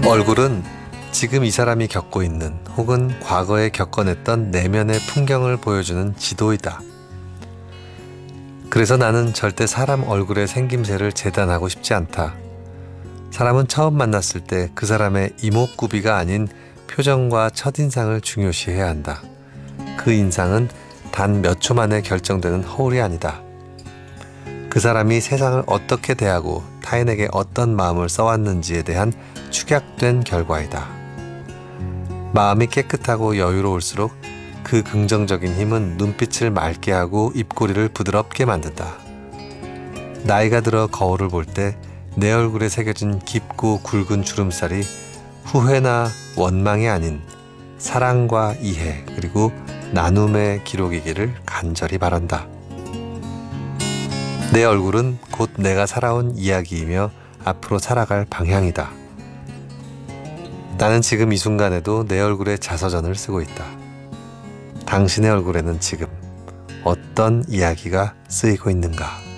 얼굴은 지금 이 사람이 겪고 있는 혹은 과거에 겪어냈던 내면의 풍경을 보여주는 지도이다. 그래서 나는 절대 사람 얼굴의 생김새를 재단하고 싶지 않다. 사람은 처음 만났을 때 그 사람의 이목구비가 아닌 표정과 첫인상을 중요시해야 한다. 그 인상은 단 몇 초 만에 결정되는 허울이 아니다. 그 사람이 세상을 어떻게 대하고 타인에게 어떤 마음을 써왔는지에 대한 축약된 결과이다. 마음이 깨끗하고 여유로울수록 그 긍정적인 힘은 눈빛을 맑게 하고 입꼬리를 부드럽게 만든다. 나이가 들어 거울을 볼 때 내 얼굴에 새겨진 깊고 굵은 주름살이 후회나 원망이 아닌 사랑과 이해 그리고 나눔의 기록이기를 간절히 바란다. 내 얼굴은 곧 내가 살아온 이야기이며 앞으로 살아갈 방향이다. 나는 지금 이 순간에도 내 얼굴에 자서전을 쓰고 있다. 당신의 얼굴에는 지금 어떤 이야기가 쓰이고 있는가?